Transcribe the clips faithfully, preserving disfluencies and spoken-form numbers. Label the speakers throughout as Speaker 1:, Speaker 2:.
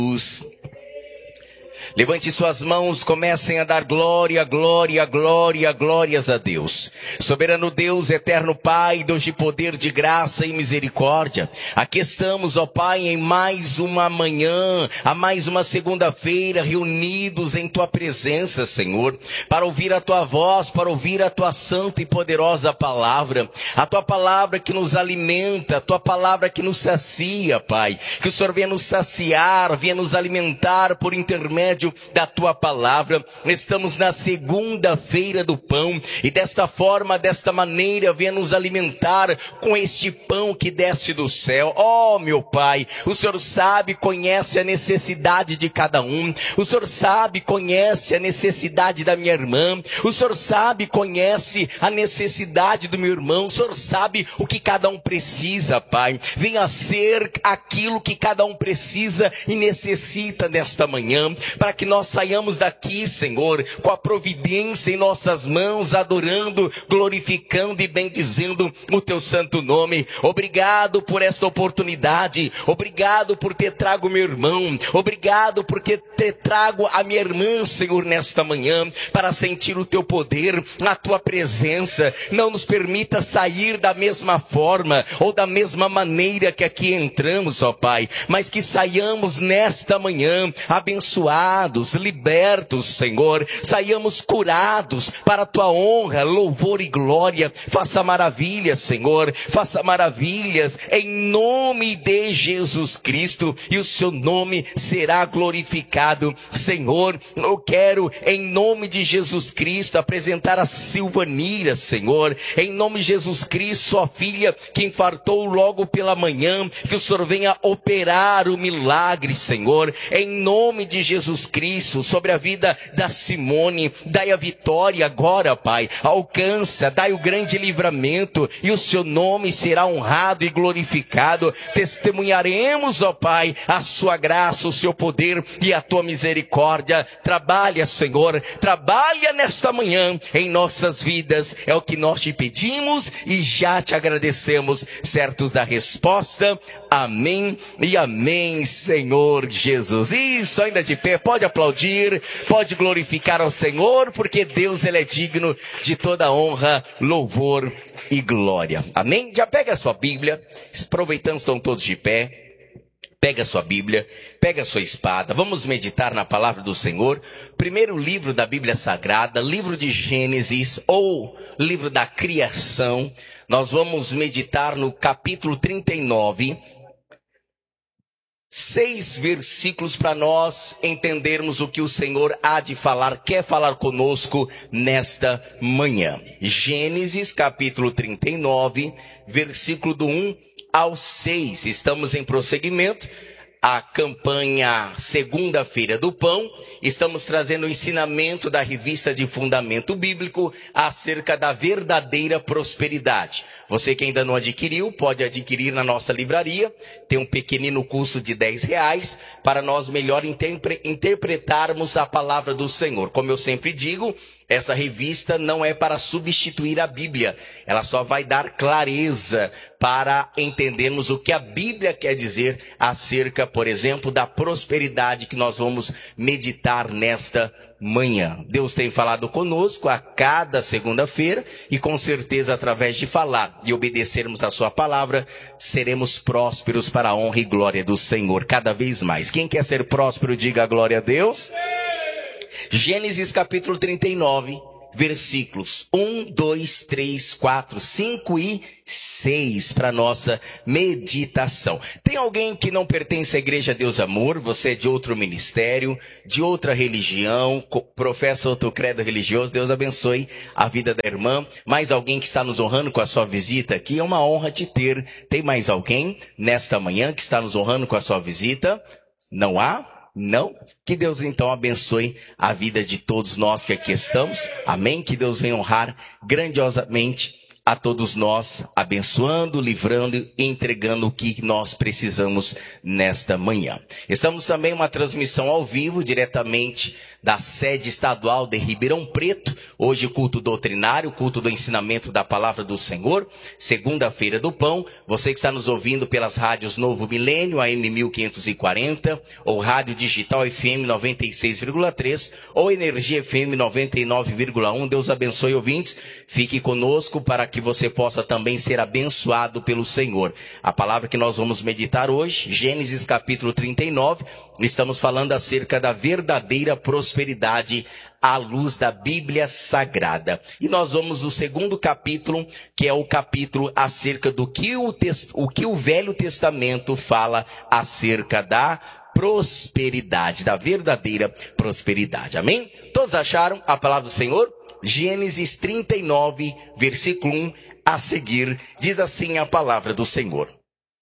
Speaker 1: Levante suas mãos, comecem a dar glória, glória, glória, glórias a Deus. Soberano Deus, eterno Pai, Deus de poder, de graça e misericórdia. Aqui estamos, ó Pai, em mais uma manhã, a mais uma segunda-feira, reunidos em Tua presença, Senhor, para ouvir a Tua voz, para ouvir a Tua santa e poderosa palavra. A Tua palavra que nos alimenta, a Tua palavra que nos sacia, Pai. Que o Senhor venha nos saciar, venha nos alimentar por intermédio da Tua palavra. Estamos na segunda-feira do pão e desta forma, desta maneira, venha nos alimentar com este pão que desce do céu. Oh, meu Pai, o Senhor sabe, conhece a necessidade de cada um. O Senhor sabe, conhece a necessidade da minha irmã. O Senhor sabe, conhece a necessidade do meu irmão. O Senhor sabe o que cada um precisa, Pai. Venha ser aquilo que cada um precisa e necessita nesta manhã, para que nós saiamos daqui, Senhor, com a providência em nossas mãos, adorando, glorificando e bendizendo o Teu santo nome. Obrigado por esta oportunidade, obrigado por ter trago meu irmão, obrigado por ter, ter trago a minha irmã, Senhor, nesta manhã, para sentir o Teu poder, a Tua presença. Não nos permita sair da mesma forma, ou da mesma maneira que aqui entramos, ó Pai, mas que saiamos nesta manhã abençoados, libertos, Senhor, saiamos curados para a Tua honra, louvor e glória. Faça maravilhas, Senhor, faça maravilhas em nome de Jesus Cristo, e o Seu nome será glorificado. Senhor, eu quero em nome de Jesus Cristo apresentar a Silvanira, Senhor, em nome de Jesus Cristo, sua filha que infartou logo pela manhã, que o Senhor venha operar o milagre, Senhor, em nome de Jesus Cristo, sobre a vida da Simone. Dai a vitória agora, Pai, alcança, dai o grande livramento, e o Seu nome será honrado e glorificado. Testemunharemos, ó Pai, a Sua graça, o Seu poder e a Tua misericórdia. Trabalha, Senhor, trabalha nesta manhã em nossas vidas, é o que nós te pedimos e já te agradecemos, certos da resposta. Amém e amém, Senhor Jesus. Isso, ainda de pé, pode aplaudir, pode glorificar ao Senhor, porque Deus, Ele é digno de toda honra, louvor e glória. Amém? Já pega a sua Bíblia, aproveitando que estão todos de pé. Pega a sua Bíblia, pega a sua espada, vamos meditar na palavra do Senhor. Primeiro livro da Bíblia Sagrada, livro de Gênesis, ou livro da criação. Nós vamos meditar no capítulo trinta e nove, seis versículos para nós entendermos o que o Senhor há de falar, quer falar conosco nesta manhã. Gênesis capítulo trinta e nove, versículo do um ao seis. Estamos em prosseguimento a campanha Segunda-feira do Pão. Estamos trazendo o ensinamento da revista de Fundamento Bíblico acerca da verdadeira prosperidade. Você que ainda não adquiriu, pode adquirir na nossa livraria. Tem um pequenino custo de dez reais para nós melhor interpre- interpretarmos a palavra do Senhor. Como eu sempre digo, essa revista não é para substituir a Bíblia. Ela só vai dar clareza para entendermos o que a Bíblia quer dizer acerca, por exemplo, da prosperidade que nós vamos meditar nesta manhã. Deus tem falado conosco a cada segunda-feira e com certeza através de falar e obedecermos a sua palavra, seremos prósperos para a honra e glória do Senhor cada vez mais. Quem quer ser próspero, diga glória a Deus. Gênesis capítulo trinta e nove, versículos um, dois, três, quatro, cinco e seis para nossa meditação. Tem alguém que não pertence à Igreja Deus Amor? Você é de outro ministério, de outra religião, professa outro credo religioso? Deus abençoe a vida da irmã. Mais alguém que está nos honrando com a sua visita aqui? É uma honra te ter. Tem mais alguém nesta manhã que está nos honrando com a sua visita? Não há? Não? Que Deus então abençoe a vida de todos nós que aqui estamos. Amém? Que Deus venha honrar grandiosamente a todos nós, abençoando, livrando e entregando o que nós precisamos nesta manhã. Estamos também em uma transmissão ao vivo, diretamente da sede estadual de Ribeirão Preto. Hoje culto doutrinário, culto do ensinamento da palavra do Senhor, segunda-feira do pão. Você que está nos ouvindo pelas rádios Novo Milênio, A M mil quinhentos e quarenta, ou Rádio Digital F M noventa e seis vírgula três, ou Energia F M noventa e nove vírgula um. Deus abençoe, ouvintes. Fique conosco para que você possa também ser abençoado pelo Senhor. A palavra que nós vamos meditar hoje, Gênesis capítulo trinta e nove, estamos falando acerca da verdadeira prosperidade à luz da Bíblia Sagrada. E nós vamos no segundo capítulo, que é o capítulo acerca do que o, test... o, que o Velho Testamento fala acerca da prosperidade, da verdadeira prosperidade. Amém? Todos acharam a palavra do Senhor? Gênesis trinta e nove, versículo um, a seguir, diz assim a palavra do Senhor.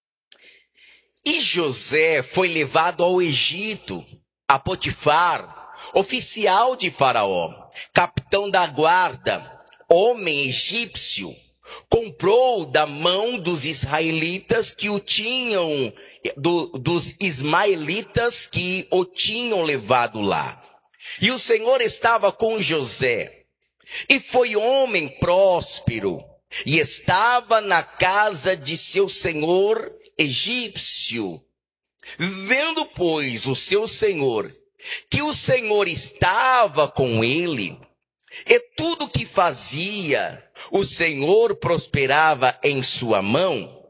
Speaker 1: E José foi levado ao Egito, a Potifar, oficial de Faraó, capitão da guarda, homem egípcio, comprou da mão dos israelitas que o tinham, do, dos ismaelitas que o tinham levado lá. E o Senhor estava com José, e foi homem próspero, e estava na casa de seu senhor egípcio. Vendo, pois, o seu senhor, que o Senhor estava com ele, e tudo que fazia, o Senhor prosperava em sua mão,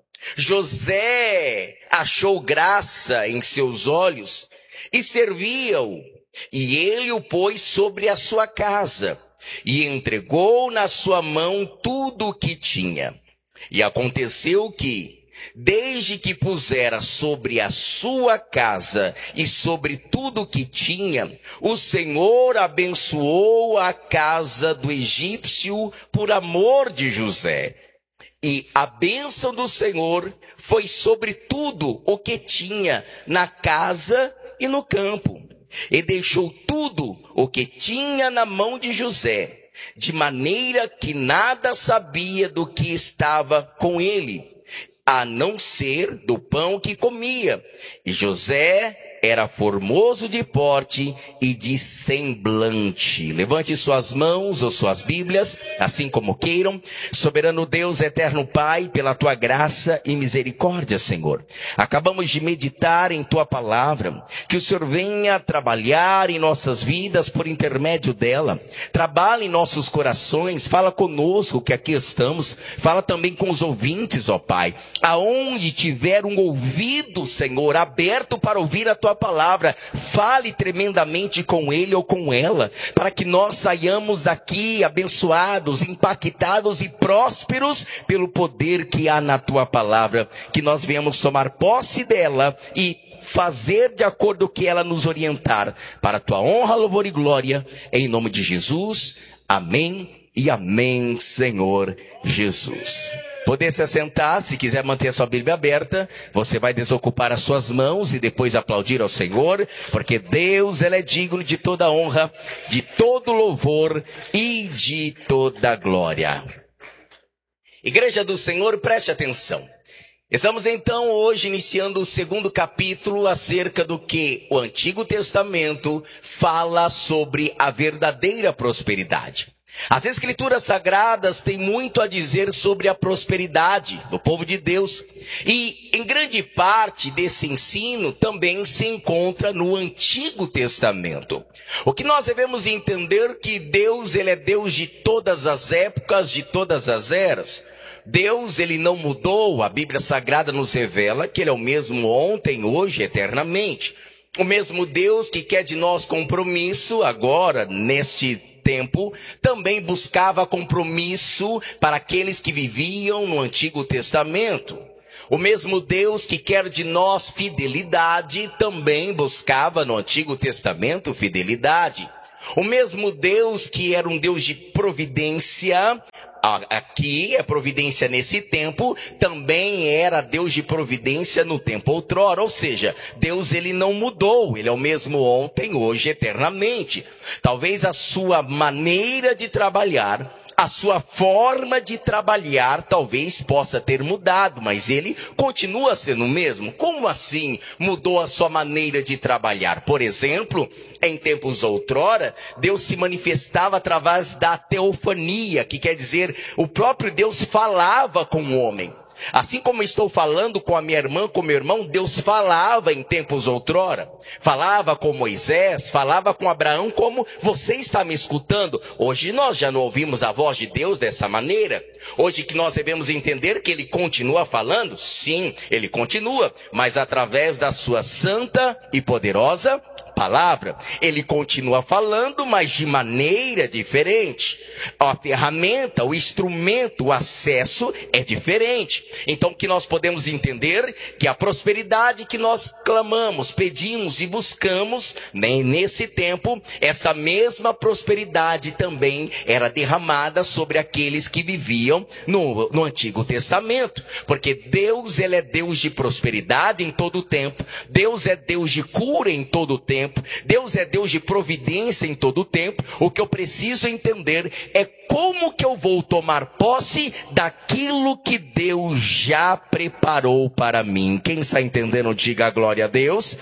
Speaker 1: José achou graça em seus olhos, e servia-o, e ele o pôs sobre a sua casa, e entregou na sua mão tudo o que tinha. E aconteceu que, desde que pusera sobre a sua casa e sobre tudo o que tinha, o Senhor abençoou a casa do egípcio por amor de José. E a bênção do Senhor foi sobre tudo o que tinha na casa e no campo. E deixou tudo o que tinha na mão de José, de maneira que nada sabia do que estava com ele, a não ser do pão que comia. E José era formoso de porte e de semblante. Levante suas mãos ou suas Bíblias, assim como queiram. Soberano Deus, eterno Pai, pela tua graça e misericórdia, Senhor. Acabamos de meditar em tua palavra. Que o Senhor venha trabalhar em nossas vidas por intermédio dela. Trabalhe em nossos corações. Fala conosco que aqui estamos. Fala também com os ouvintes, ó Pai. Aonde tiver um ouvido, Senhor, aberto para ouvir a tua palavra, fale tremendamente com ele ou com ela, para que nós saiamos daqui abençoados, impactados e prósperos pelo poder que há na tua palavra, que nós venhamos tomar posse dela e fazer de acordo com que ela nos orientar, para a tua honra, louvor e glória, em nome de Jesus, amém e amém, Senhor Jesus. Poder se assentar, se quiser manter a sua Bíblia aberta, você vai desocupar as suas mãos e depois aplaudir ao Senhor, porque Deus, Ele é digno de toda honra, de todo louvor e de toda glória. Igreja do Senhor, preste atenção. Estamos então hoje iniciando o segundo capítulo acerca do que o Antigo Testamento fala sobre a verdadeira prosperidade. As Escrituras Sagradas têm muito a dizer sobre a prosperidade do povo de Deus. E em grande parte desse ensino também se encontra no Antigo Testamento. O que nós devemos entender que Deus, Ele é Deus de todas as épocas, de todas as eras. Deus, Ele não mudou. A Bíblia Sagrada nos revela que Ele é o mesmo ontem, hoje, eternamente. O mesmo Deus que quer de nós compromisso agora, neste tempo, também buscava compromisso para aqueles que viviam no Antigo Testamento. O mesmo Deus que quer de nós fidelidade, também buscava no Antigo Testamento fidelidade. O mesmo Deus que era um Deus de providência, aqui é providência nesse tempo, também era Deus de providência no tempo outrora. Ou seja, Deus, ele não mudou, ele é o mesmo ontem, hoje, eternamente. Talvez a sua maneira de trabalhar, A sua forma de trabalhar talvez possa ter mudado, mas ele continua sendo o mesmo. Como assim mudou a sua maneira de trabalhar? Por exemplo, em tempos outrora, Deus se manifestava através da teofania, que quer dizer, o próprio Deus falava com o homem. Assim como estou falando com a minha irmã, com meu irmão, Deus falava em tempos outrora. Falava com Moisés, falava com Abraão, como você está me escutando. Hoje nós já não ouvimos a voz de Deus dessa maneira. Hoje que nós devemos entender que ele continua falando, sim, ele continua, mas através da sua santa e poderosa palavra. Ele continua falando, mas de maneira diferente. A ferramenta, o instrumento, o acesso é diferente. Então que nós podemos entender que a prosperidade que nós clamamos, pedimos e buscamos, né, nesse tempo, essa mesma prosperidade também era derramada sobre aqueles que viviam no, no Antigo Testamento. Porque Deus, ele é Deus de prosperidade em todo o tempo. Deus é Deus de cura em todo o tempo. Deus é Deus de providência em todo o tempo. O que eu preciso entender é como que eu vou tomar posse daquilo que Deus já preparou para mim. Quem está entendendo, diga a glória a Deus.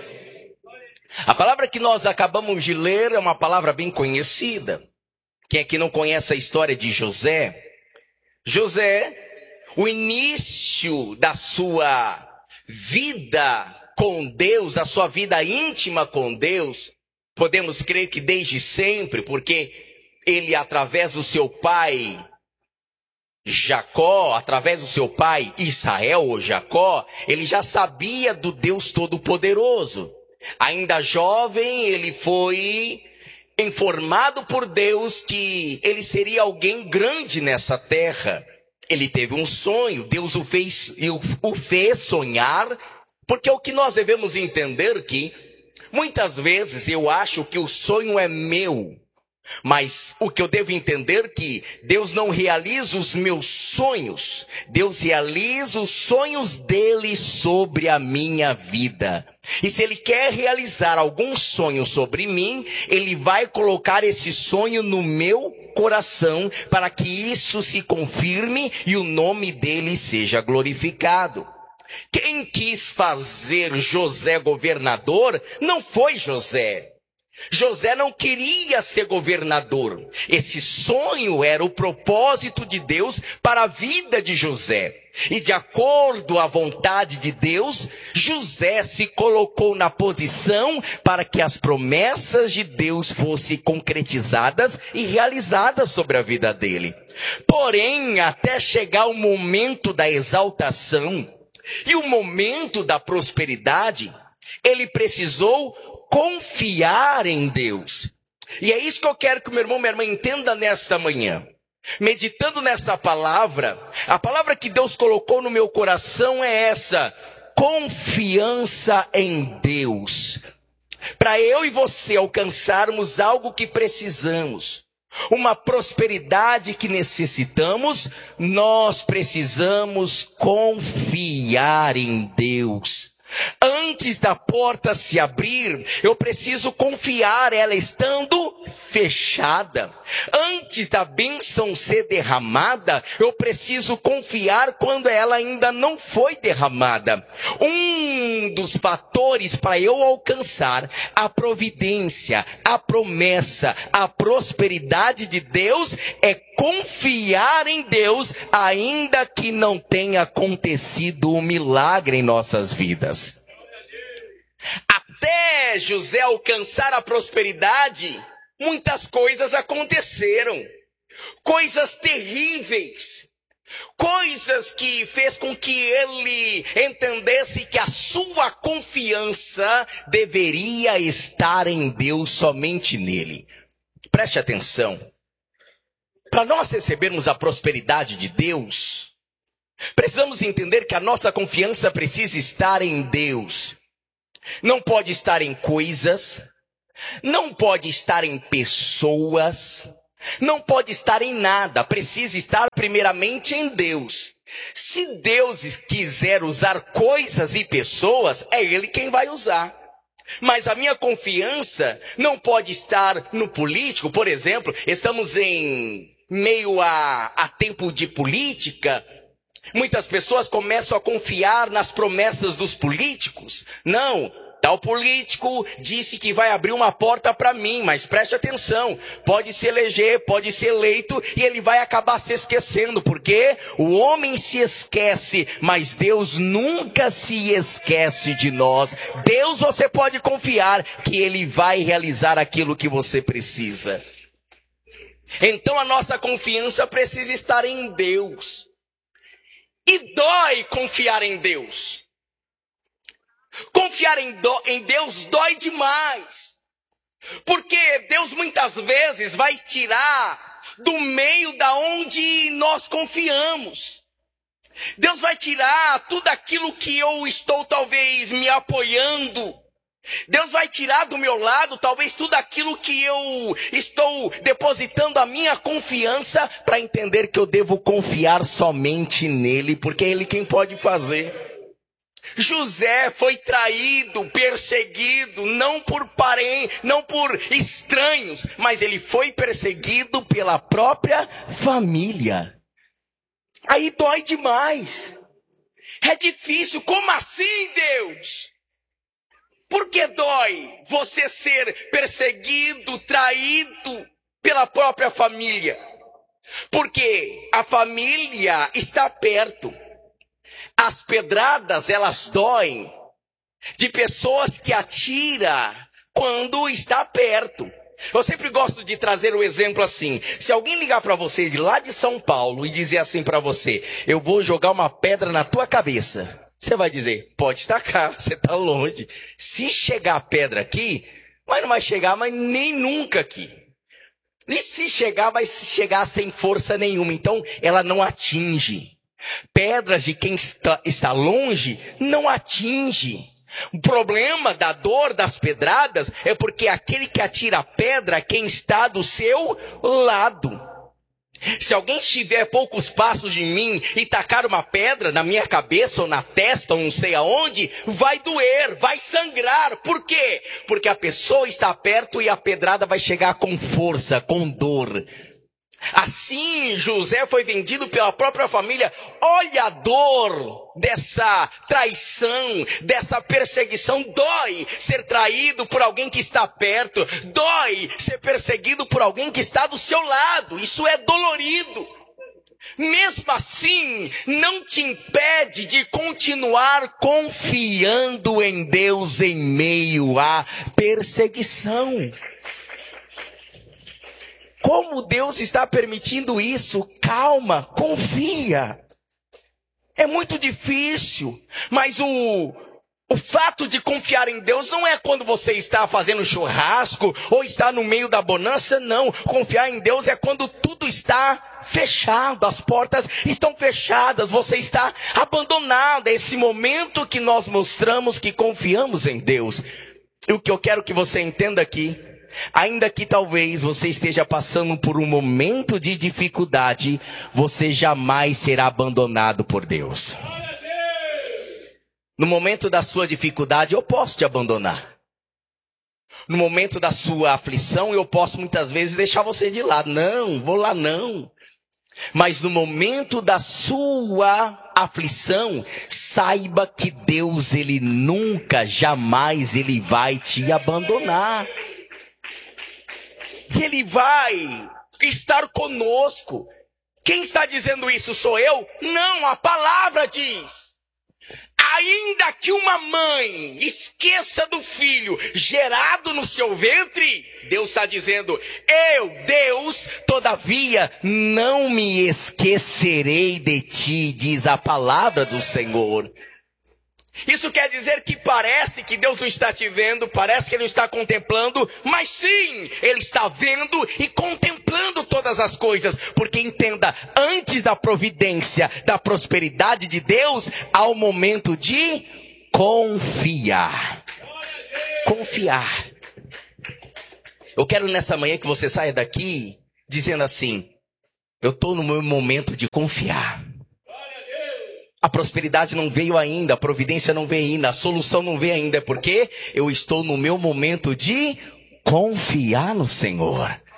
Speaker 1: A palavra que nós acabamos de ler é uma palavra bem conhecida. Quem é que não conhece a história de José? José, o início da sua vida com Deus, a sua vida íntima com Deus, podemos crer que desde sempre, porque ele, através do seu pai Jacó, através do seu pai Israel ou Jacó, ele já sabia do Deus Todo-Poderoso. Ainda jovem, ele foi informado por Deus que ele seria alguém grande nessa terra. Ele teve um sonho, Deus o fez, o fez sonhar. Porque o que nós devemos entender que, muitas vezes eu acho que o sonho é meu, mas o que eu devo entender é que Deus não realiza os meus sonhos, Deus realiza os sonhos dele sobre a minha vida. E se ele quer realizar algum sonho sobre mim, ele vai colocar esse sonho no meu coração para que isso se confirme e o nome dele seja glorificado. Quem quis fazer José governador não foi José. José não queria ser governador. Esse sonho era o propósito de Deus para a vida de José. E de acordo à vontade de Deus, José se colocou na posição para que as promessas de Deus fossem concretizadas e realizadas sobre a vida dele. Porém, até chegar o momento da exaltação e o momento da prosperidade, ele precisou confiar em Deus. E é isso que eu quero que o meu irmão e minha irmã entenda nesta manhã. Meditando nessa palavra, a palavra que Deus colocou no meu coração é essa: confiança em Deus. Para eu e você alcançarmos algo que precisamos, uma prosperidade que necessitamos, nós precisamos confiar em Deus. Antes da porta se abrir, eu preciso confiar ela estando fechada. Antes da bênção ser derramada, eu preciso confiar quando ela ainda não foi derramada. Um dos fatores para eu alcançar a providência, a promessa, a prosperidade de Deus é confiar em Deus, ainda que não tenha acontecido um milagre em nossas vidas. Até José alcançar a prosperidade, muitas coisas aconteceram. Coisas terríveis. Coisas que fez com que ele entendesse que a sua confiança deveria estar em Deus, somente nele. Preste atenção. Para nós recebermos a prosperidade de Deus, precisamos entender que a nossa confiança precisa estar em Deus. Não pode estar em coisas, não pode estar em pessoas, não pode estar em nada. Precisa estar primeiramente em Deus. Se Deus quiser usar coisas e pessoas, é Ele quem vai usar. Mas a minha confiança não pode estar no político. Por exemplo, estamos em meio a, a tempo de política, muitas pessoas começam a confiar nas promessas dos políticos. Não, tal político disse que vai abrir uma porta para mim, mas preste atenção, pode se eleger, pode ser eleito e ele vai acabar se esquecendo, porque o homem se esquece, mas Deus nunca se esquece de nós. Deus, você pode confiar que Ele vai realizar aquilo que você precisa. Então a nossa confiança precisa estar em Deus. E dói confiar em Deus. Confiar em, do, em Deus dói demais. Porque Deus muitas vezes vai tirar do meio da onde nós confiamos. Deus vai tirar tudo aquilo que eu estou talvez me apoiando. Deus vai tirar do meu lado talvez tudo aquilo que eu estou depositando a minha confiança, para entender que eu devo confiar somente nele, porque é Ele quem pode fazer. José foi traído, perseguido, não por parentes, não por estranhos, mas ele foi perseguido pela própria família. Aí dói demais. É difícil. Como assim, Deus? Por que dói você ser perseguido, traído pela própria família? Porque a família está perto. As pedradas, elas doem de pessoas que atira quando está perto. Eu sempre gosto de trazer o exemplo assim. Se alguém ligar para você de lá de São Paulo e dizer assim para você: eu vou jogar uma pedra na tua cabeça, você vai dizer: pode tacar, você está longe. Se chegar a pedra aqui, mas não vai chegar mas nem nunca aqui. E se chegar, vai chegar sem força nenhuma. Então ela não atinge. Pedras de quem está, está longe não atinge. O problema da dor das pedradas é porque aquele que atira a pedra é quem está do seu lado. Se alguém estiver a poucos passos de mim e tacar uma pedra na minha cabeça ou na testa ou não sei aonde, vai doer, vai sangrar. Por quê? Porque a pessoa está perto e a pedrada vai chegar com força, com dor. Assim José foi vendido pela própria família. Olha a dor dessa traição, dessa perseguição. Dói ser traído por alguém que está perto. Dói ser perseguido por alguém que está do seu lado. Isso é dolorido. Mesmo assim, não te impede de continuar confiando em Deus em meio à perseguição. Como Deus está permitindo isso? Calma, confia. É muito difícil, mas o, o fato de confiar em Deus não é quando você está fazendo churrasco ou está no meio da bonança, não. Confiar em Deus é quando tudo está fechado, as portas estão fechadas, você está abandonado. É esse momento que nós mostramos que confiamos em Deus. E o que eu quero que você entenda aqui, ainda que talvez você esteja passando por um momento de dificuldade, você jamais será abandonado por Deus. No momento da sua dificuldade, eu posso te abandonar. No momento da sua aflição, eu posso muitas vezes deixar você de lado. Não, vou lá não. Mas no momento da sua aflição, saiba que Deus, Ele nunca, jamais, Ele vai te abandonar. Ele vai estar conosco. Quem está dizendo isso sou eu? Não, a palavra diz. Ainda que uma mãe esqueça do filho gerado no seu ventre, Deus está dizendo: eu, Deus, todavia não me esquecerei de ti, diz a palavra do Senhor. Isso quer dizer que parece que Deus não está te vendo, parece que Ele não está contemplando, mas sim, Ele está vendo e contemplando todas as coisas. Porque entenda, antes da providência, da prosperidade de Deus, há o momento de confiar. Confiar. Eu quero nessa manhã que você saia daqui dizendo assim: eu estou no meu momento de confiar. A prosperidade não veio ainda, a providência não veio ainda, a solução não veio ainda, porque eu estou no meu momento de confiar no Senhor.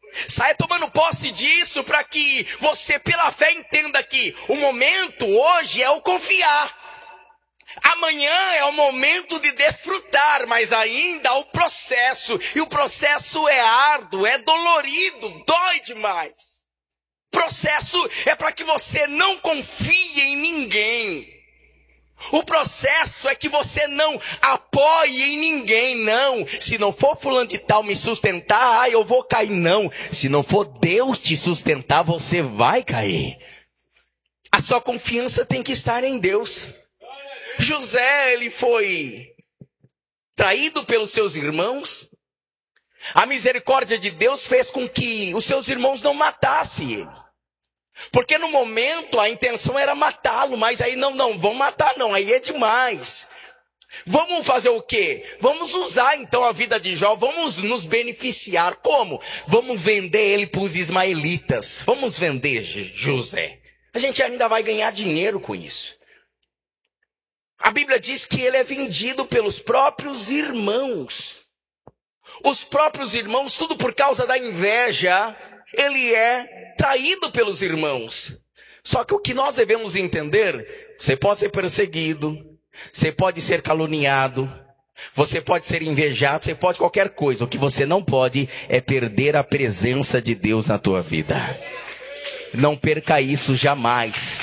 Speaker 1: Saia tomando posse disso para que você, pela fé, entenda que o momento hoje é o confiar. Amanhã é o momento de desfrutar, mas ainda há o processo. E o processo é árduo, é dolorido, dói demais. Processo é para que você não confie em ninguém. O processo é que você não apoie em ninguém, não. Se não for fulano de tal me sustentar, ah, eu vou cair, não. Se não for Deus te sustentar, você vai cair. A sua confiança tem que estar em Deus. José, ele foi traído pelos seus irmãos. A misericórdia de Deus fez com que os seus irmãos não matassem ele. Porque no momento a intenção era matá-lo, mas aí não, não, vão matar não, aí é demais. Vamos fazer o quê? Vamos usar então a vida de Jó, vamos nos beneficiar. Como? Vamos vender ele para os ismaelitas. Vamos vender José. A gente ainda vai ganhar dinheiro com isso. A Bíblia diz que ele é vendido pelos próprios irmãos. Os próprios irmãos, tudo por causa da inveja, ele é traído pelos irmãos. Só que o que nós devemos entender, você pode ser perseguido, você pode ser caluniado, você pode ser invejado, você pode qualquer coisa. O que você não pode é perder a presença de Deus na tua vida. Não perca isso jamais.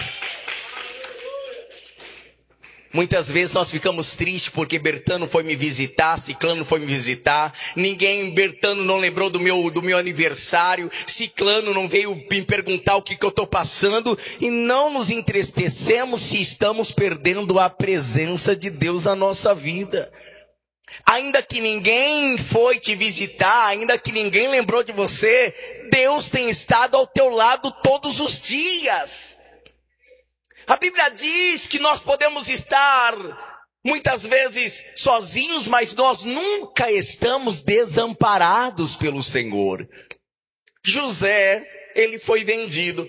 Speaker 1: Muitas vezes nós ficamos tristes porque Bertano foi me visitar, Ciclano foi me visitar, ninguém, Bertano não lembrou do meu, do meu aniversário, Ciclano não veio me perguntar o que, que eu estou passando, e não nos entristecemos se estamos perdendo a presença de Deus na nossa vida. Ainda que ninguém foi te visitar, ainda que ninguém lembrou de você, Deus tem estado ao teu lado todos os dias. A Bíblia diz que nós podemos estar muitas vezes sozinhos, mas nós nunca estamos desamparados pelo Senhor. José, ele foi vendido.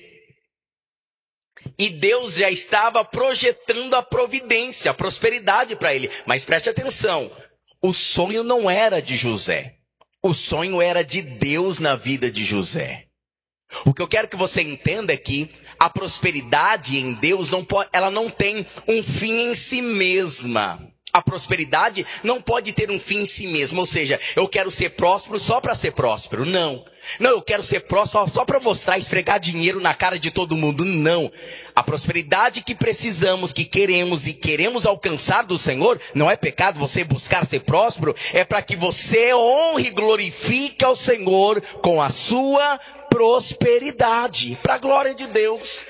Speaker 1: E Deus já estava projetando a providência, a prosperidade para ele. Mas preste atenção, o sonho não era de José. O sonho era de Deus na vida de José. O que eu quero que você entenda é que a prosperidade em Deus, não pode, ela não tem um fim em si mesma. A prosperidade não pode ter um fim em si mesma. Ou seja, eu quero ser próspero só para ser próspero. Não. Não, eu quero ser próspero só para mostrar, esfregar dinheiro na cara de todo mundo. Não. A prosperidade que precisamos, que queremos e queremos alcançar do Senhor, não é pecado você buscar ser próspero, é para que você honre e glorifique ao Senhor com a sua prosperidade, para a glória de Deus.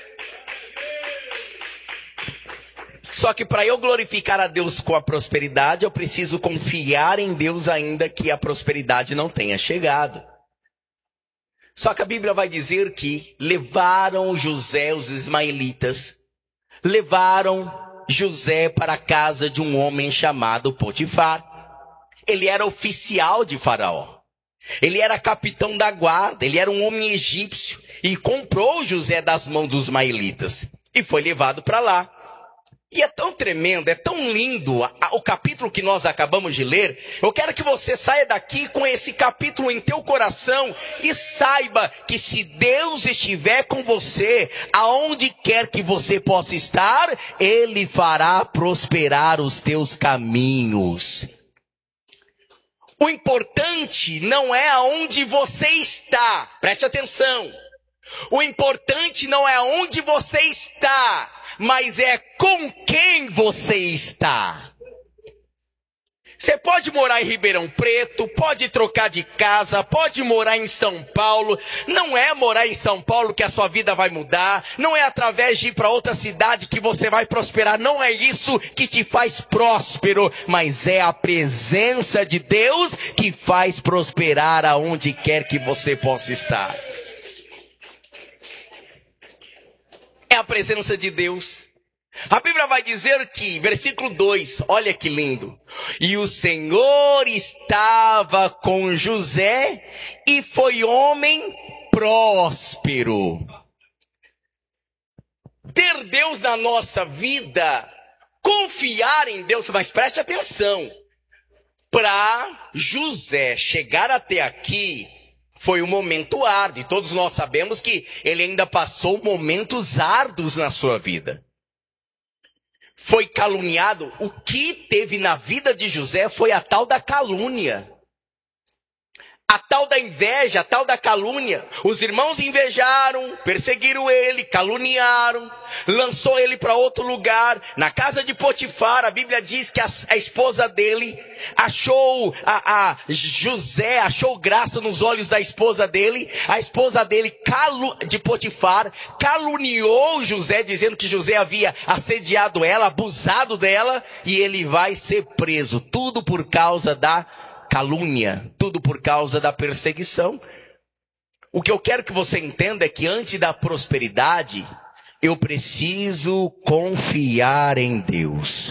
Speaker 1: Só que para eu glorificar a Deus com a prosperidade, eu preciso confiar em Deus ainda que a prosperidade não tenha chegado. Só que a Bíblia vai dizer que levaram José, os ismaelitas, levaram José para a casa de um homem chamado Potifar. Ele era oficial de Faraó. Ele era capitão da guarda, ele era um homem egípcio e comprou José das mãos dos ismaelitas e foi levado para lá. E é tão tremendo, é tão lindo o capítulo que nós acabamos de ler. Eu quero que você saia daqui com esse capítulo em teu coração e saiba que se Deus estiver com você, aonde quer que você possa estar, Ele fará prosperar os teus caminhos. O importante não é aonde você está, preste atenção. O importante não é aonde você está, mas é com quem você está. Você pode morar em Ribeirão Preto, pode trocar de casa, pode morar em São Paulo. Não é morar em São Paulo que a sua vida vai mudar. Não é através de ir para outra cidade que você vai prosperar. Não é isso que te faz próspero, mas é a presença de Deus que faz prosperar aonde quer que você possa estar. É a presença de Deus. A Bíblia vai dizer que, versículo dois, olha que lindo. E o Senhor estava com José e foi homem próspero. Ter Deus na nossa vida, confiar em Deus, mas preste atenção. Para José chegar até aqui, foi um momento árduo. E todos nós sabemos que ele ainda passou momentos árduos na sua vida. Foi caluniado. O que teve na vida de José foi a tal da calúnia. A tal da inveja, a tal da calúnia. Os irmãos invejaram, perseguiram ele, caluniaram, lançou ele para outro lugar. Na casa de Potifar, a Bíblia diz que a, a esposa dele achou, a, a José achou graça nos olhos da esposa dele. A esposa dele, calu, de Potifar, caluniou José, dizendo que José havia assediado ela, abusado dela. E ele vai ser preso, tudo por causa da calúnia, tudo por causa da perseguição. O que eu quero que você entenda é que antes da prosperidade, eu preciso confiar em Deus.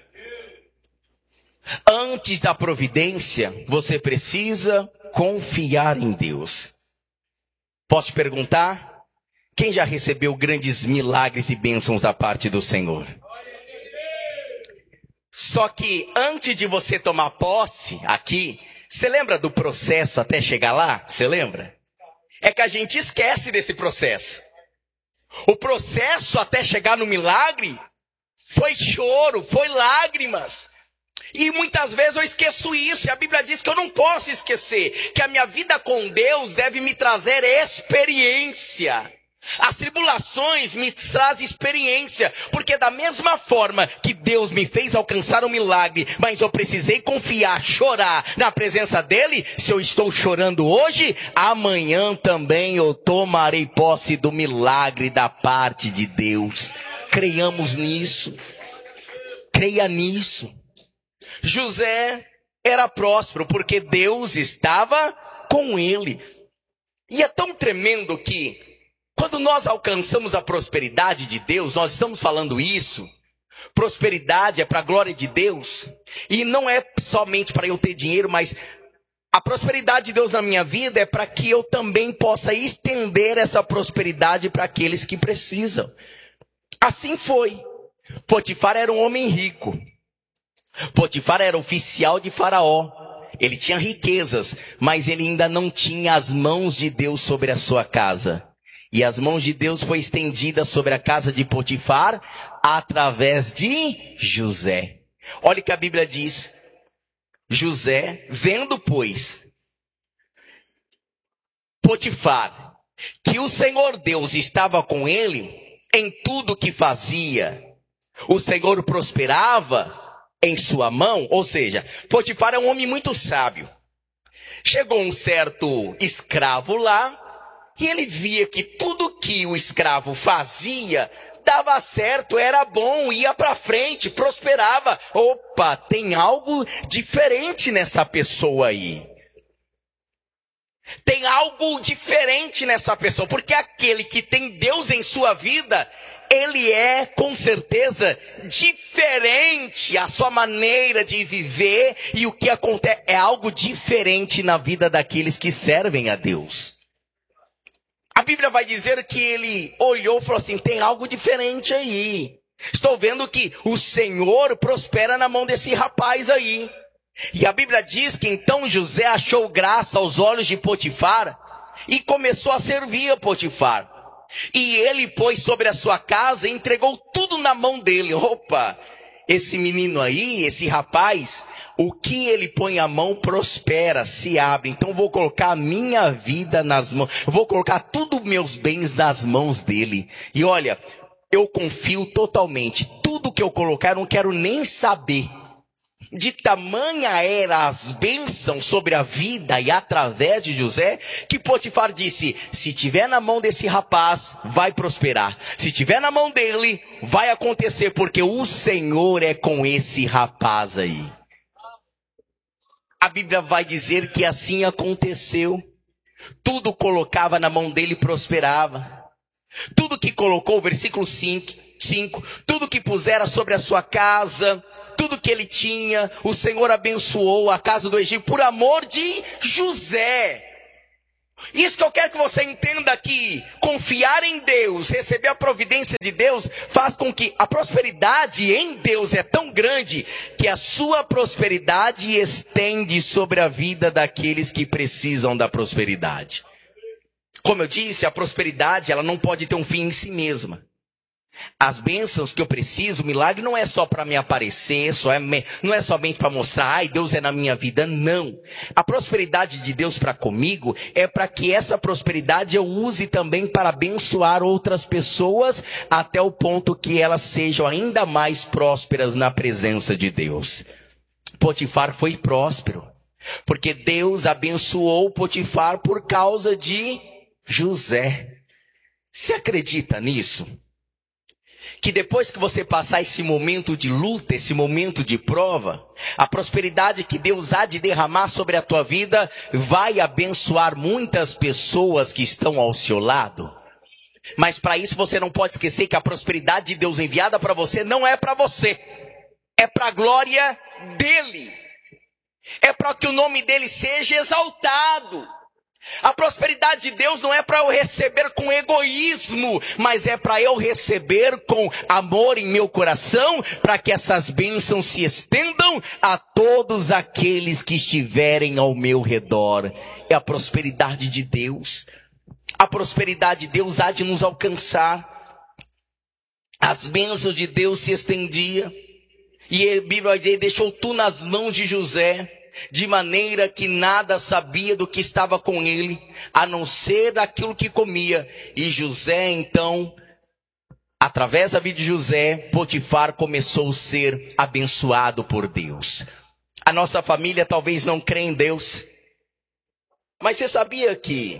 Speaker 1: Antes da providência, você precisa confiar em Deus. Posso te perguntar? Quem já recebeu grandes milagres e bênçãos da parte do Senhor? Só que antes de você tomar posse aqui, você lembra do processo até chegar lá? Você lembra? É que a gente esquece desse processo. O processo até chegar no milagre foi choro, foi lágrimas. E muitas vezes eu esqueço isso. E a Bíblia diz que eu não posso esquecer que a minha vida com Deus deve me trazer experiência. As tribulações me trazem experiência, porque da mesma forma que Deus me fez alcançar um milagre, mas eu precisei confiar, chorar na presença dele, se eu estou chorando hoje, amanhã também eu tomarei posse do milagre da parte de Deus. Creiamos nisso, creia nisso. José era próspero porque Deus estava com ele. E é tão tremendo que quando nós alcançamos a prosperidade de Deus, nós estamos falando isso, prosperidade é para a glória de Deus, e não é somente para eu ter dinheiro, mas a prosperidade de Deus na minha vida é para que eu também possa estender essa prosperidade para aqueles que precisam. Assim foi. Potifar era um homem rico. Potifar era oficial de Faraó. Ele tinha riquezas, mas ele ainda não tinha as mãos de Deus sobre a sua casa. E as mãos de Deus foi estendida sobre a casa de Potifar através de José. Olha o que a Bíblia diz. José, vendo, pois, Potifar, que o Senhor Deus estava com ele em tudo que fazia, o Senhor prosperava em sua mão. Ou seja, Potifar é um homem muito sábio. Chegou um certo escravo lá, e ele via que tudo que o escravo fazia dava certo, era bom, ia para frente, prosperava. Opa, tem algo diferente nessa pessoa aí. Tem algo diferente nessa pessoa, porque aquele que tem Deus em sua vida, ele é com certeza diferente. A sua maneira de viver e o que acontece é algo diferente na vida daqueles que servem a Deus. A Bíblia vai dizer que ele olhou e falou assim, tem algo diferente aí. Estou vendo que o Senhor prospera na mão desse rapaz aí. E a Bíblia diz que então José achou graça aos olhos de Potifar e começou a servir a Potifar. E ele pôs sobre a sua casa e entregou tudo na mão dele. Opa, esse menino aí, esse rapaz, o que ele põe a mão prospera, se abre. Então vou colocar a minha vida nas mãos, vou colocar tudo meus bens nas mãos dele. E olha, eu confio totalmente. Tudo que eu colocar, eu não quero nem saber. De tamanha era as bênçãos sobre a vida e através de José, que Potifar disse, se tiver na mão desse rapaz, vai prosperar. Se tiver na mão dele, vai acontecer, porque o Senhor é com esse rapaz aí. A Bíblia vai dizer que assim aconteceu. Tudo colocava na mão dele prosperava. Tudo que colocou, versículo cinco, cinco, tudo que pusera sobre a sua casa, tudo que ele tinha, o Senhor abençoou a casa do Egito por amor de José. Isso que eu quero que você entenda aqui. Confiar em Deus, receber a providência de Deus, faz com que a prosperidade em Deus é tão grande, que a sua prosperidade estende sobre a vida daqueles que precisam da prosperidade. Como eu disse, a prosperidade ela não pode ter um fim em si mesma. As bênçãos que eu preciso, o milagre não é só para me aparecer, só é, não é somente para mostrar, ai, Deus é na minha vida, não. A prosperidade de Deus para comigo é para que essa prosperidade eu use também para abençoar outras pessoas, até o ponto que elas sejam ainda mais prósperas na presença de Deus. Potifar foi próspero, porque Deus abençoou Potifar por causa de José. Você acredita nisso? Que depois que você passar esse momento de luta, esse momento de prova, a prosperidade que Deus há de derramar sobre a tua vida vai abençoar muitas pessoas que estão ao seu lado. Mas para isso você não pode esquecer que a prosperidade de Deus enviada para você não é para você. É para a glória dele. É para que o nome dele seja exaltado. A prosperidade de Deus não é para eu receber com egoísmo, mas é para eu receber com amor em meu coração, para que essas bênçãos se estendam a todos aqueles que estiverem ao meu redor. É a prosperidade de Deus. A prosperidade de Deus há de nos alcançar. As bênçãos de Deus se estendiam. E a Bíblia vai dizer, deixou tu nas mãos de José, de maneira que nada sabia do que estava com ele, a não ser daquilo que comia. E José, então, através da vida de José, Potifar começou a ser abençoado por Deus. A nossa família talvez não crê em Deus, mas você sabia que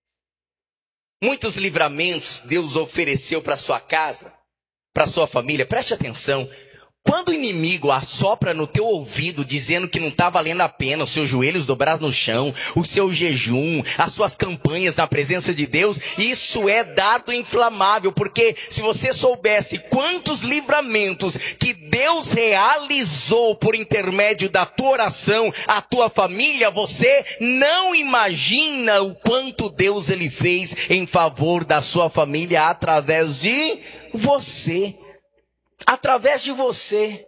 Speaker 1: muitos livramentos Deus ofereceu para sua casa, para sua família? Preste atenção. Quando o inimigo assopra no teu ouvido dizendo que não está valendo a pena os seus joelhos dobrados no chão, o seu jejum, as suas campanhas na presença de Deus, isso é dardo inflamável, porque se você soubesse quantos livramentos que Deus realizou por intermédio da tua oração, a tua família, você não imagina o quanto Deus ele fez em favor da sua família através de você. Através de você.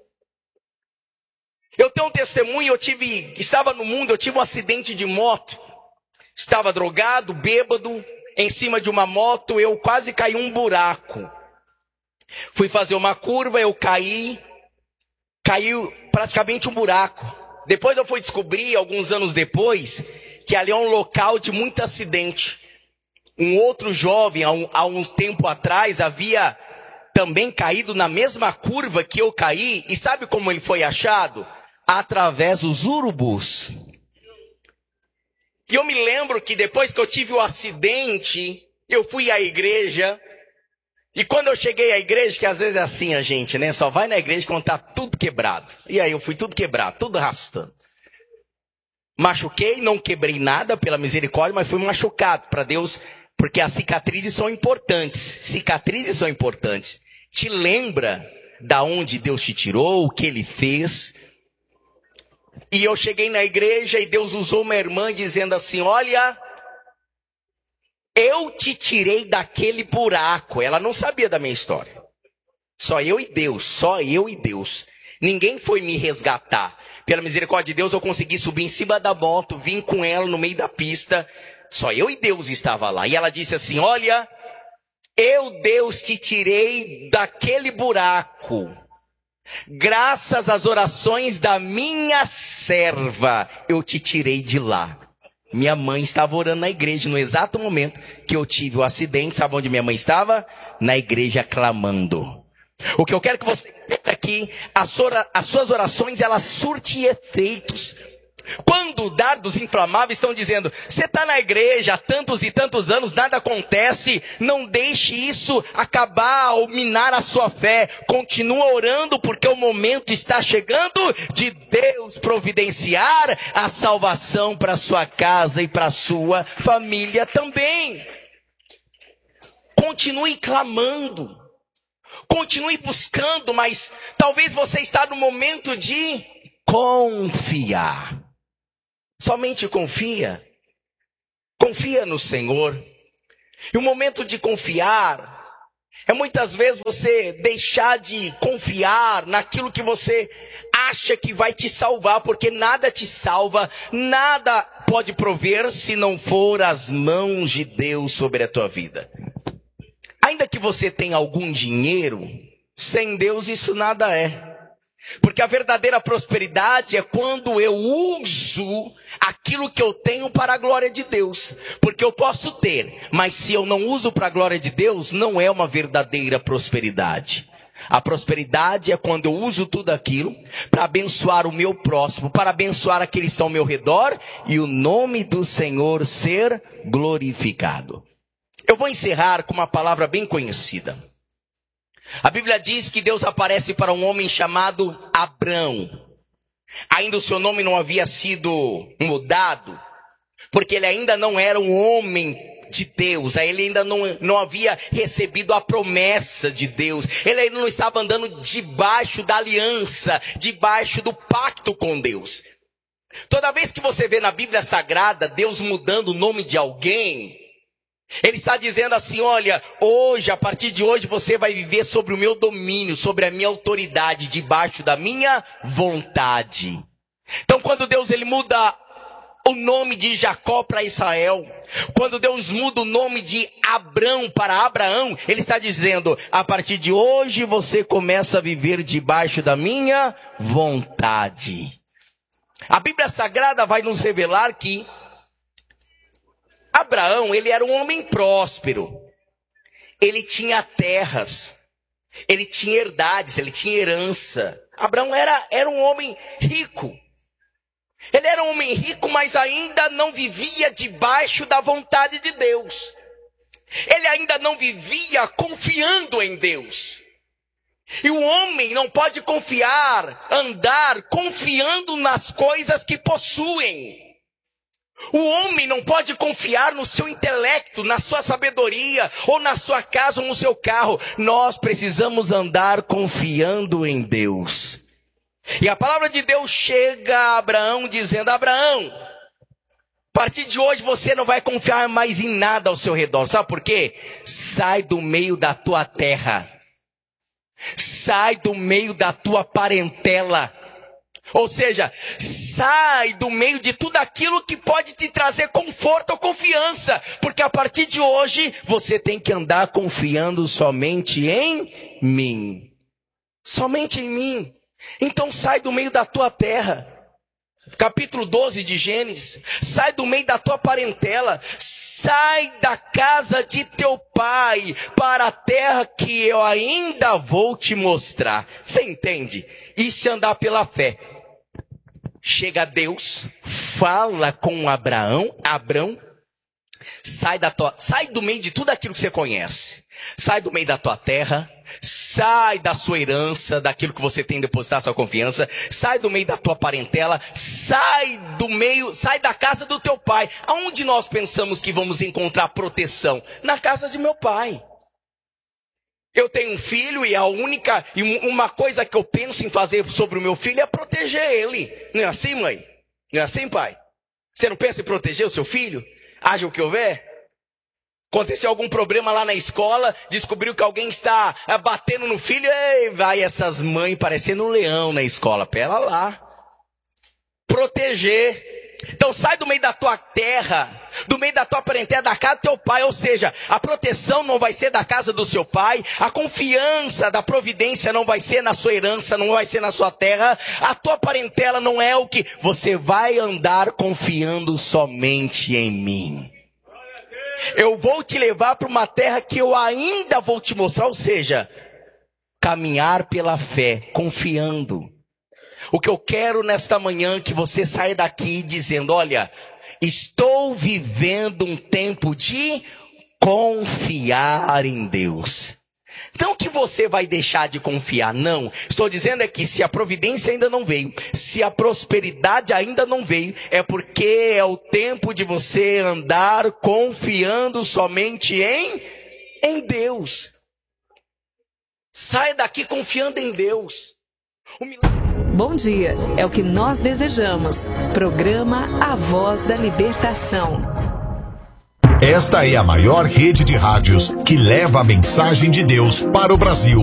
Speaker 1: Eu tenho um testemunho, eu tive, estava no mundo, eu tive um acidente de moto. Estava drogado, bêbado, em cima de uma moto, eu quase caí um buraco. Fui fazer uma curva, eu caí, caiu praticamente um buraco. Depois eu fui descobrir, alguns anos depois, que ali é um local de muito acidente. Um outro jovem, há um, há um tempo atrás, havia também caído na mesma curva que eu caí. E sabe como ele foi achado? Através dos urubus. E eu me lembro que depois que eu tive o acidente, eu fui à igreja. E quando eu cheguei à igreja, que às vezes é assim a gente, né? Só vai na igreja quando tá tudo quebrado. E aí eu fui tudo quebrado, tudo arrastando. Machuquei, não quebrei nada pela misericórdia, mas fui machucado para Deus. Porque as cicatrizes são importantes. Cicatrizes são importantes. Te lembra da onde Deus te tirou, o que ele fez. E eu cheguei na igreja e Deus usou uma irmã dizendo assim, olha, eu te tirei daquele buraco. Ela não sabia da minha história. Só eu e Deus, só eu e Deus. Ninguém foi me resgatar. Pela misericórdia de Deus eu consegui subir em cima da moto, vim com ela no meio da pista. Só eu e Deus estava lá. E ela disse assim, olha, eu, Deus, te tirei daquele buraco. Graças às orações da minha serva, eu te tirei de lá. Minha mãe estava orando na igreja no exato momento que eu tive o acidente. Sabe onde minha mãe estava? Na igreja clamando. O que eu quero que você entenda aqui, as, ora, as suas orações, elas surtem efeitos. Quando dardos inflamáveis estão dizendo, você está na igreja há tantos e tantos anos, nada acontece, não deixe isso acabar ou minar a sua fé. Continua orando, porque o momento está chegando de Deus providenciar a salvação para a sua casa e para a sua família também. Continue clamando, continue buscando, mas talvez você está no momento de confiar. Somente confia. Confia no Senhor. E o momento de confiar é muitas vezes você deixar de confiar naquilo que você acha que vai te salvar, porque nada te salva, nada pode prover se não for as mãos de Deus sobre a tua vida. Ainda que você tenha algum dinheiro, sem Deus isso nada é. Porque a verdadeira prosperidade é quando eu uso aquilo que eu tenho para a glória de Deus. Porque eu posso ter, mas se eu não uso para a glória de Deus, não é uma verdadeira prosperidade. A prosperidade é quando eu uso tudo aquilo para abençoar o meu próximo, para abençoar aqueles que estão ao meu redor e o nome do Senhor ser glorificado. Eu vou encerrar com uma palavra bem conhecida. A Bíblia diz que Deus aparece para um homem chamado Abrão. Ainda o seu nome não havia sido mudado, porque ele ainda não era um homem de Deus, ele ainda não, não havia recebido a promessa de Deus, ele ainda não estava andando debaixo da aliança, debaixo do pacto com Deus. Toda vez que você vê na Bíblia Sagrada Deus mudando o nome de alguém, Ele está dizendo assim: olha, hoje, a partir de hoje, você vai viver sobre o meu domínio, sobre a minha autoridade, debaixo da minha vontade. Então, quando Deus ele muda o nome de Jacó para Israel, quando Deus muda o nome de Abrão para Abraão, Ele está dizendo: a partir de hoje, você começa a viver debaixo da minha vontade. A Bíblia Sagrada vai nos revelar que Abraão, ele era um homem próspero, ele tinha terras, ele tinha herdades, ele tinha herança. Abraão era, era um homem rico, ele era um homem rico, mas ainda não vivia debaixo da vontade de Deus, ele ainda não vivia confiando em Deus. E o homem não pode confiar, andar confiando nas coisas que possuem. O homem não pode confiar no seu intelecto, na sua sabedoria, ou na sua casa, ou no seu carro. Nós precisamos andar confiando em Deus. E a palavra de Deus chega a Abraão dizendo: Abraão, a partir de hoje você não vai confiar mais em nada ao seu redor. Sabe por quê? Sai do meio da tua terra. Sai do meio da tua parentela. Ou seja, sai do meio de tudo aquilo que pode te trazer conforto ou confiança. Porque a partir de hoje, você tem que andar confiando somente em mim. Somente em mim. Então sai do meio da tua terra. Capítulo doze de Gênesis. Sai do meio da tua parentela. Sai da casa de teu pai para a terra que eu ainda vou te mostrar. Você entende? Isso é andar pela fé. Chega Deus, fala com Abraão, Abrão, sai, da tua, sai do meio de tudo aquilo que você conhece. Sai do meio da tua terra, sai da sua herança, daquilo que você tem depositado sua confiança, sai do meio da tua parentela, sai do meio, sai da casa do teu pai. Aonde nós pensamos que vamos encontrar proteção? Na casa de meu pai. Eu tenho um filho e a única, e uma coisa que eu penso em fazer sobre o meu filho é proteger ele. Não é assim, mãe? Não é assim, pai? Você não pensa em proteger o seu filho? Haja o que houver? Aconteceu algum problema lá na escola, descobriu que alguém está batendo no filho, e vai essas mães parecendo um leão na escola. Pera lá. Proteger. Então sai do meio da tua terra, do meio da tua parentela, da casa do teu pai. Ou seja, a proteção não vai ser da casa do seu pai, a confiança da providência não vai ser na sua herança, não vai ser na sua terra. A tua parentela não é o que você vai andar confiando somente em mim. Eu vou te levar para uma terra que eu ainda vou te mostrar. Ou seja, caminhar pela fé, confiando. O que eu quero nesta manhã é que você saia daqui dizendo: olha, estou vivendo um tempo de confiar em Deus. Não que você vai deixar de confiar, não. Estou dizendo é que se a providência ainda não veio, se a prosperidade ainda não veio, é porque é o tempo de você andar confiando somente em, em Deus. Saia daqui confiando em Deus. O milagre...
Speaker 2: Bom dia, é o que nós desejamos. Programa A Voz da Libertação.
Speaker 3: Esta é a maior rede de rádios que leva a mensagem de Deus para o Brasil.